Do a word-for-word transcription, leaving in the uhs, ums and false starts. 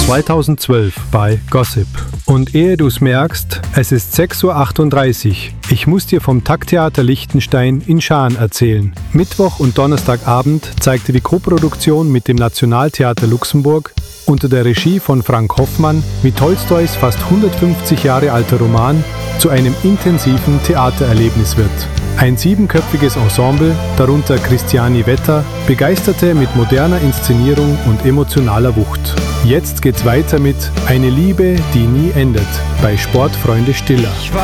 zweitausendzwölf bei Gossip. Und ehe du's merkst, es ist sechs Uhr achtunddreißig. Ich muss dir vom Takttheater Liechtenstein in Schaan erzählen. Mittwoch und Donnerstagabend zeigte die Koproduktion mit dem Nationaltheater Luxemburg unter der Regie von Frank Hoffmann, wie Tolstois fast hundertfünfzig Jahre alter Roman zu einem intensiven Theatererlebnis wird. Ein siebenköpfiges Ensemble, darunter Christiani Wetter, begeisterte mit moderner Inszenierung und emotionaler Wucht. Jetzt geht's weiter mit Eine Liebe, die nie endet bei Sportfreunde Stiller. Ich war